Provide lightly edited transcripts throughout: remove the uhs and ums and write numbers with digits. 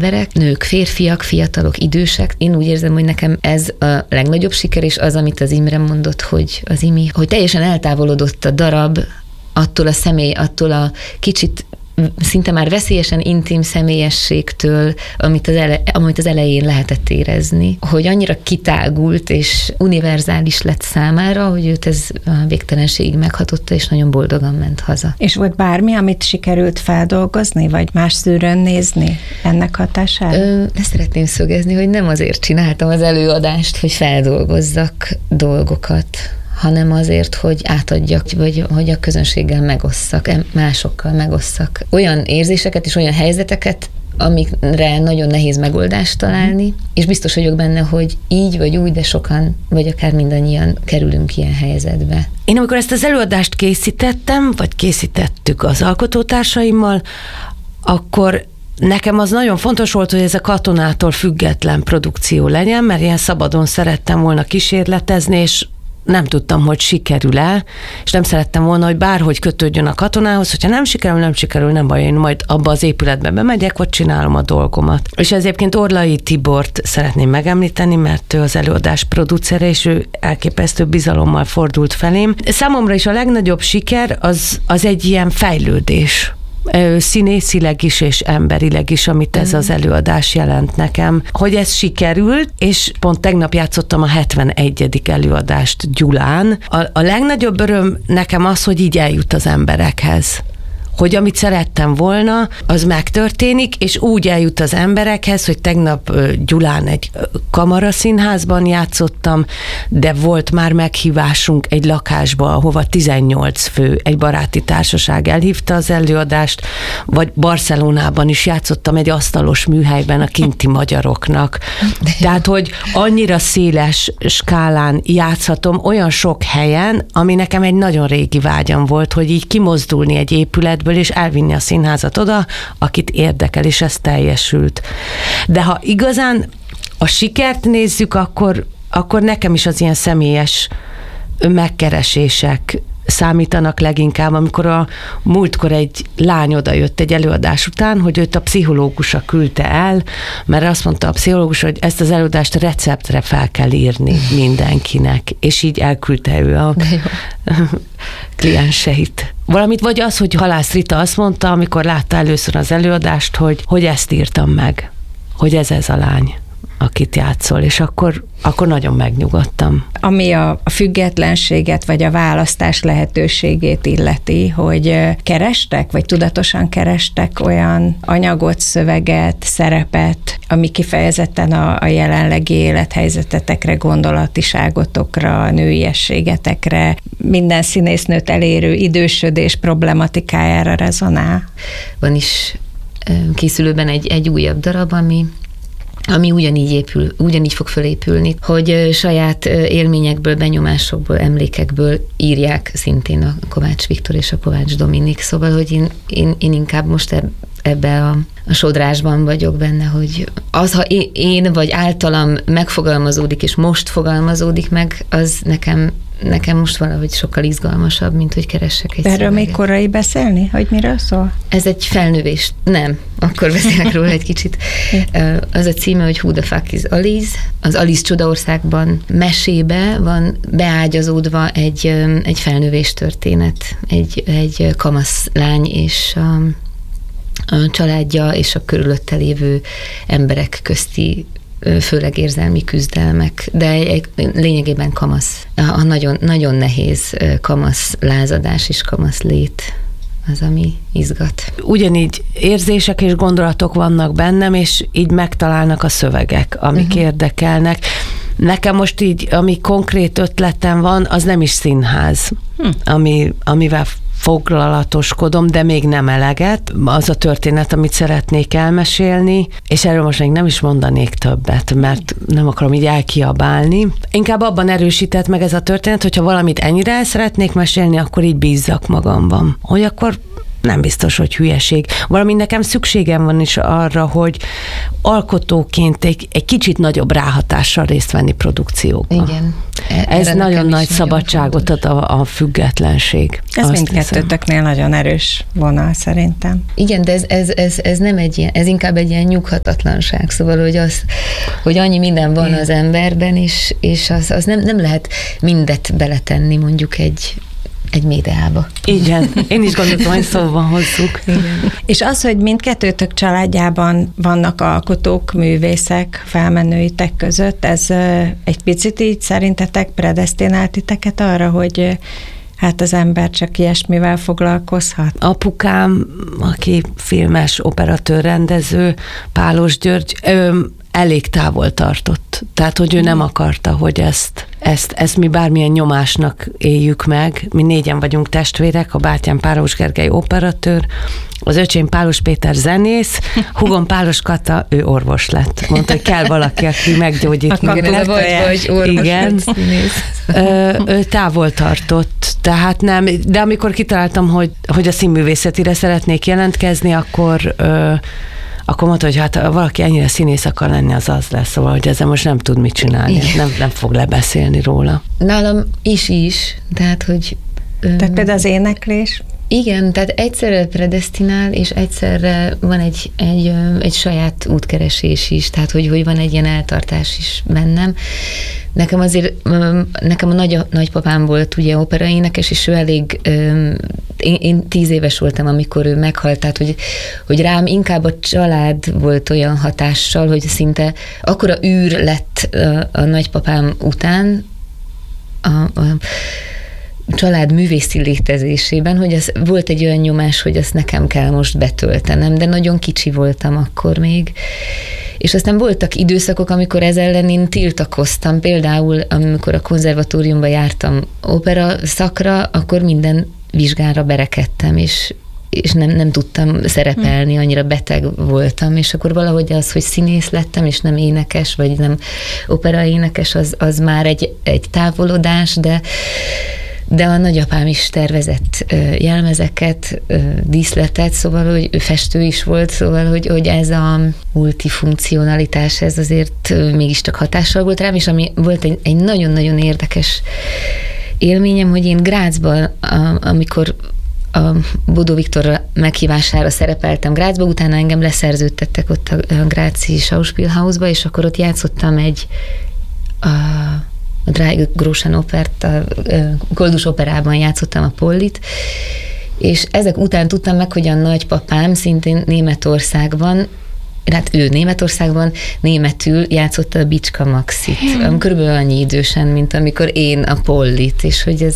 emberek, nők, férfiak, fiatalok, idősek. Én úgy érzem, hogy nekem ez a legnagyobb siker, és az, amit az Imre mondott, hogy az Imi, hogy teljesen eltávolodott a darab attól a személy, attól a kicsit szinte már veszélyesen intim személyességtől, amit az elején lehetett érezni, hogy annyira kitágult és univerzális lett számára, hogy őt ez a végtelenségig meghatotta, és nagyon boldogan ment haza. És volt bármi, amit sikerült feldolgozni, vagy más szűrőn nézni ennek hatására? Szeretném szögezni, hogy nem azért csináltam az előadást, hogy feldolgozzak dolgokat, hanem azért, hogy átadjak, vagy hogy a közönséggel megosszak, másokkal megosszak olyan érzéseket és olyan helyzeteket, amikre nagyon nehéz megoldást találni, és biztos vagyok benne, hogy így vagy úgy, de sokan, vagy akár mindannyian kerülünk ilyen helyzetbe. Én amikor ezt az előadást készítettem, vagy készítettük az alkotótársaimmal, akkor nekem az nagyon fontos volt, hogy ez a Katonától független produkció legyen, mert ilyen szabadon szerettem volna kísérletezni, és nem tudtam, hogy sikerül-e, és nem szerettem volna, hogy bárhogy kötődjön a Katonához, hogyha nem sikerül, nem baj, én majd abba az épületbe bemegyek, ott csinálom a dolgomat. És egyébként Orlai Tibort szeretném megemlíteni, mert ő az előadás producere, és ő elképesztő bizalommal fordult felém. Számomra is a legnagyobb siker az egy ilyen fejlődés. Színészileg is és emberileg is, amit ez az előadás jelent nekem, hogy ez sikerült, és pont tegnap játszottam a 71. előadást Gyulán. A legnagyobb öröm nekem az, hogy így eljut az emberekhez. Hogy amit szerettem volna, az megtörténik, és úgy eljut az emberekhez, hogy tegnap Gyulán egy kamaraszínházban játszottam, de volt már meghívásunk egy lakásba, ahova 18 fő, egy baráti társaság elhívta az előadást, vagy Barcelonában is játszottam egy asztalos műhelyben a kinti magyaroknak. Tehát, hogy annyira széles skálán játszhatom olyan sok helyen, ami nekem egy nagyon régi vágyam volt, hogy így kimozdulni egy épületből, és elvinni a színházat oda, akit érdekel, és ez teljesült. De ha igazán a sikert nézzük, akkor nekem is az ilyen személyes megkeresések számítanak leginkább, amikor a múltkor egy lány odajött egy előadás után, hogy őt a pszichológusa küldte el, mert azt mondta a pszichológus, hogy ezt az előadást receptre fel kell írni mindenkinek, és így elküldte ő a klienseit. Valamit, vagy az, hogy Halász Rita azt mondta, amikor látta először az előadást, hogy ezt írtam meg, hogy ez a lány, akit játszol, és akkor nagyon megnyugodtam. Ami a függetlenséget, vagy a választás lehetőségét illeti, hogy kerestek, vagy tudatosan kerestek olyan anyagot, szöveget, szerepet, ami kifejezetten a jelenlegi élethelyzetetekre, gondolatiságotokra, nőiességetekre, minden színésznőt elérő idősödés problematikájára rezonál? Van is készülőben egy újabb darab, ami ugyanígy fog fölépülni, hogy saját élményekből, benyomásokból, emlékekből írják szintén a Kovács Viktor és a Kovács Dominik, szóval, hogy én inkább most ebbe a sodrásban vagyok benne, hogy az, ha én vagy általam megfogalmazódik, és most fogalmazódik meg, az nekem most valahogy sokkal izgalmasabb, mint hogy keressek egy szöveget. Erről még korai beszélni, hogy miről szól? Ez egy felnövés. Nem, akkor beszélek róla egy kicsit. Az a címe, hogy Who the fuck is Alice? Az Alice Csodaországban mesébe van beágyazódva egy felnövés történet. Egy kamasz lány és a családja és a körülötte lévő emberek közti főleg érzelmi küzdelmek, de lényegében kamasz. A nagyon, nagyon nehéz kamasz lázadás és kamasz lét az, ami izgat. Ugyanígy érzések és gondolatok vannak bennem, és így megtalálnak a szövegek, amik érdekelnek. Nekem most így, ami konkrét ötletem van, az nem is színház, amivel foglalatoskodom, de még nem eleget. Az a történet, amit szeretnék elmesélni, és erről most még nem is mondanék többet, mert nem akarom így elkiabálni. Inkább abban erősített meg ez a történet, hogyha valamit ennyire el szeretnék mesélni, akkor így bízzak magamban. Hogy akkor nem biztos, hogy hülyeség. Valami nekem szükségem van is arra, hogy alkotóként egy kicsit nagyobb ráhatással részt venni produkciókban. Igen. Ez nagyon nagy szabadságot ad a függetlenség. Ez mindkettőtöknél nagyon erős vonal szerintem. Igen, de ez nem egy ilyen, ez inkább egy ilyen nyughatatlanság, szóval, hogy annyi minden van az emberben, és az nem lehet mindet beletenni mondjuk egy médiába. Igen, én is gondoltam, hogy szóval hozzuk. Igen. És az, hogy mindkettőtök családjában vannak alkotók, művészek, felmenőitek között, ez egy picit így szerintetek predesztinált titeket arra, hogy hát az ember csak ilyesmivel foglalkozhat? Apukám, aki filmes, operatőr, rendező, Pálos György, elég távol tartott. Tehát, hogy ő nem akarta, hogy ezt mi bármilyen nyomásnak éljük meg. Mi 4 vagyunk testvérek, a bátyám Pálos Gergely operatőr, az öcsém Pálos Péter zenész, húgom Pálos Kata, ő orvos lett. Mondta, hogy kell valaki, aki meggyógyít. Vagy orvos. Igen. Ő távol tartott, tehát nem, de amikor kitaláltam, hogy a színművészetire szeretnék jelentkezni, akkor mondta, hogy hát valaki ennyire színész akar lenni, az lesz, szóval, hogy ezzel most nem tud mit csinálni, nem fog lebeszélni róla. Nálam is, tehát, hogy... Tehát például az éneklés? Igen, tehát egyszerre predesztinál, és egyszerre van egy saját útkeresés is, tehát hogy van egy ilyen eltartás is bennem. Nekem a nagypapám volt ugye operaénekes, és ő elég, én 10 éves voltam, amikor ő meghalt, tehát hogy rám inkább a család volt olyan hatással, hogy szinte akkora űr lett a nagypapám után, a család művészi létezésében, hogy az volt egy olyan nyomás, hogy azt nekem kell most betöltenem, de nagyon kicsi voltam akkor még. És aztán voltak időszakok, amikor ez ellen én tiltakoztam. Például, amikor a konzervatóriumba jártam opera szakra, akkor minden vizsgára berekedtem, és nem tudtam szerepelni, annyira beteg voltam, és akkor valahogy az, hogy színész lettem, és nem énekes, vagy nem operaénekes, az már egy távolodás, de a nagyapám is tervezett jelmezeket, díszletet, szóval, hogy ő festő is volt, szóval, hogy ez a multifunkcionalitás, ez azért mégiscsak hatással volt rám, és ami volt egy nagyon-nagyon érdekes élményem, hogy én Grazban, amikor a Bodó Viktor meghívására szerepeltem Grazba, utána engem leszerződtettek ott a Gráci Schauspielhausba, és akkor ott játszottam a Dreigroschen Opert, a Koldus operában játszottam a Pollit, és ezek után tudtam meg, hogy a nagypapám szintén Németországban, hát ő Németországban németül játszotta a Bicska Maxit, körülbelül annyi idősen, mint amikor én a Pollit, és hogy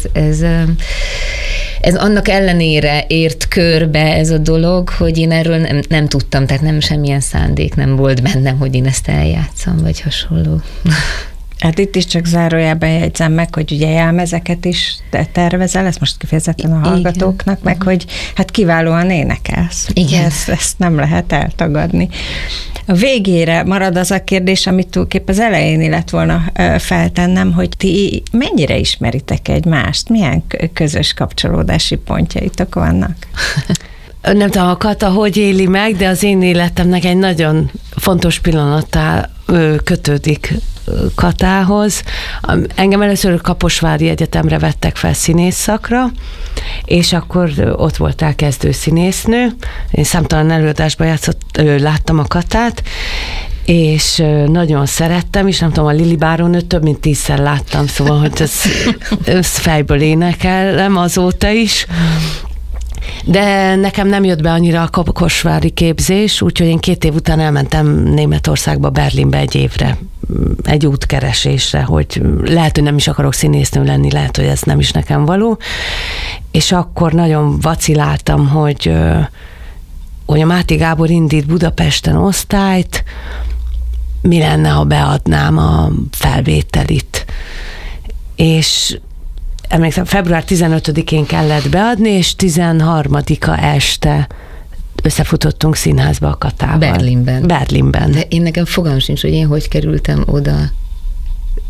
ez annak ellenére ért körbe ez a dolog, hogy én erről nem tudtam, tehát nem semmilyen szándék nem volt bennem, hogy én ezt eljátszom, vagy hasonló. Hát itt is csak zárójában jegyzem meg, hogy ugye jelmezeket is tervezel, ezt most kifejezetten a hallgatóknak, igen. Meg hogy hát kiválóan énekelsz. Igen. Ezt nem lehet eltagadni. A végére marad az a kérdés, amit túlképp az elején lett volna feltennem, hogy ti mennyire ismeritek egymást? Milyen közös kapcsolódási pontjaitok vannak? Nem tudom, a Kata hogy éli meg, de az én életemnek egy nagyon fontos pillanattá kötődik Katához. Engem először Kaposvári Egyetemre vettek fel színészszakra, és akkor ott voltál kezdőszínésznő. Én számtalan előadásban láttam a Katát, és nagyon szerettem, és nem tudom, a Lili Bárónőt több mint 10-szer láttam, szóval, hogy ez fejből énekelem azóta is. De nekem nem jött be annyira a kaposvári képzés, úgyhogy én 2 év után elmentem Németországba, Berlinbe egy évre, egy útkeresésre, hogy lehet, hogy nem is akarok színésznő lenni, lehet, hogy ez nem is nekem való. És akkor nagyon vaciláltam, hogy a Máté Gábor indít Budapesten osztályt, mi lenne, ha beadnám a felvételit. És emlékszem, február 15-én kellett beadni, és 13-a este összefutottunk színházba a Katával. Berlinben. De én nekem fogalmam sincs, hogy én hogy kerültem oda.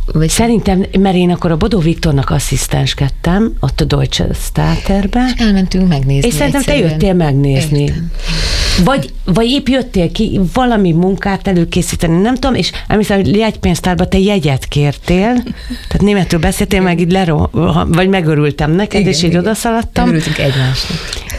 Vagy... Szerintem, mert én akkor a Bodó Viktornak asszisztenskedtem, ott a Deutsche Starterbe. És elmentünk megnézni. És szerintem egyszerűen. te jöttél megnézni. Vagy épp jöttél ki valami munkát előkészíteni, nem tudom, és emlékszem, hogy jegypénztárba te jegyet kértél, tehát németül beszéltél, meg így vagy megörültem neked, és így odaszaladtam. Megörültünk egymásnak.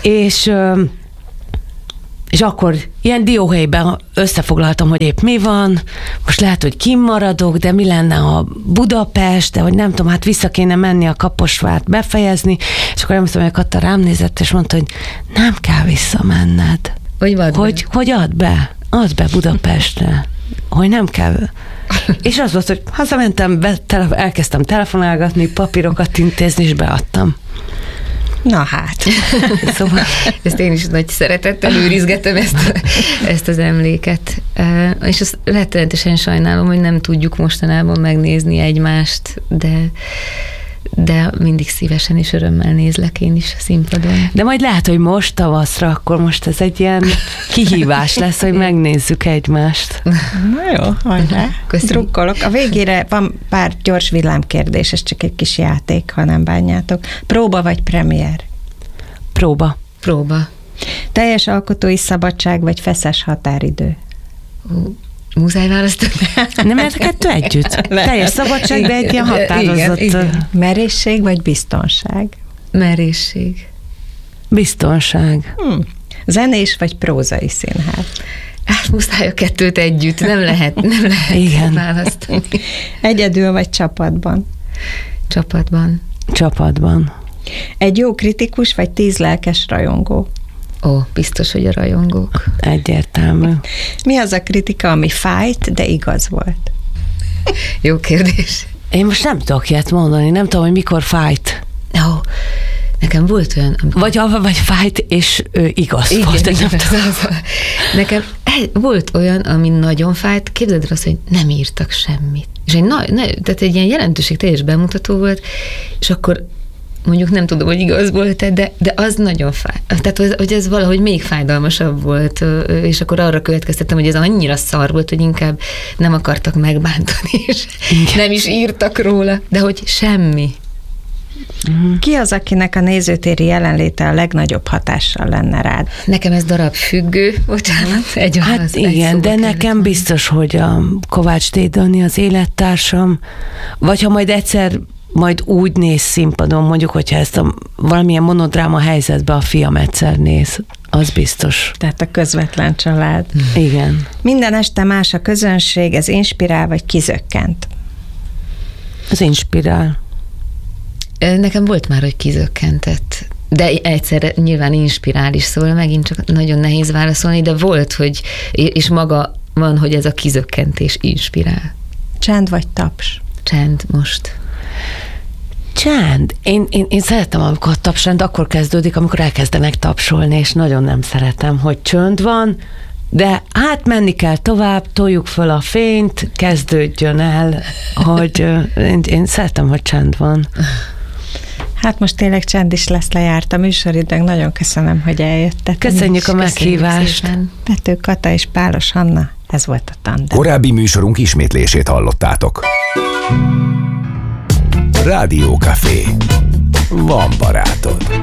És akkor ilyen dióhelyben összefoglaltam, hogy épp mi van, most lehet, hogy kimaradok, de mi lenne a Budapest, de hogy nem tudom, hát vissza kéne menni a Kaposvárt befejezni, és akkor emlékszem, hogy Katta rám nézett, és mondta, hogy nem kell visszamenned. Hogy add be Budapestre, hogy nem kell. És az volt, hogy hazamentem, elkezdtem telefonálgatni, papírokat intézni, és beadtam. Na hát. Szóval ezt én is nagy szeretettel őrizgetem ezt az emléket. És azt rettenetesen sajnálom, hogy nem tudjuk mostanában megnézni egymást, de mindig szívesen és örömmel nézlek én is a színpadon. De majd lehet, hogy most tavaszra, akkor most ez egy ilyen kihívás lesz, hogy megnézzük egymást. Na jó, hajrá. Drukkolok. A végére van pár gyors villámkérdés, ez csak egy kis játék, ha nem bánjátok. Próba vagy premier? Próba. Teljes alkotói szabadság vagy feszes határidő? Muszáj választani? Nem, mert a kettő együtt. Teljes szabadság, de egy ilyen határozott. Igen. Merészség vagy biztonság? Merészség. Biztonság. Zenés vagy prózai színház? Hát muszáj a kettőt együtt, nem lehet Igen. választani. Egyedül vagy csapatban? Csapatban. Egy jó kritikus vagy 10 lelkes rajongó? Biztos, hogy a rajongók. Egyértelmű. Mi az a kritika, ami fájt, de igaz volt? Jó kérdés. Én most nem tudok ilyet mondani, nem tudom, hogy mikor fájt. Nekem volt olyan... Vagy fájt, és igaz igen, volt. Igen, nekem volt olyan, ami nagyon fájt, képzeld el azt, hogy nem írtak semmit. És tehát egy ilyen jelentőségteljes bemutató volt, és akkor mondjuk nem tudom, hogy igaz volt-e, de az nagyon fáj. Tehát, hogy ez valahogy még fájdalmasabb volt, és akkor arra következtettem, hogy ez annyira szar volt, hogy inkább nem akartak megbántani, és nem is írtak róla, de hogy semmi. Ki az, akinek a nézőtéri jelenléte a legnagyobb hatással lenne rád? Nekem ez darab függő, bocsánat. Hát igen, de nekem biztos, hogy a Kovács Dédani az élettársam, vagy ha majd egyszer majd úgy néz színpadon, mondjuk, hogyha ezt valamilyen monodráma helyzetben a fiam egyszer néz, az biztos. Tehát a közvetlen család. Igen. Minden este más a közönség, ez inspirál, vagy kizökkent? Az inspirál. Nekem volt már, hogy kizökkentett, de egyszerre nyilván inspirál is, szóval megint csak nagyon nehéz válaszolni, de volt, hogy, és maga van, hogy ez a kizökkentés inspirál. Csend vagy taps? Csend most. Csend. Én szeretem, amikor a tapsrend akkor kezdődik, amikor elkezdenek tapsolni, és nagyon nem szeretem, hogy csönd van, de hát menni kell tovább, toljuk föl a fényt, kezdődjön el, hogy én szeretem, hogy csend van. Hát most tényleg csend is lesz, lejárt a műsoridőnk. Nagyon köszönöm, hogy eljöttek. Köszönjük a meghívást. Pető Kata és Pálos Anna, ez volt a Tandem. Korábbi műsorunk ismétlését hallottátok. Rádiókafé. Van barátod.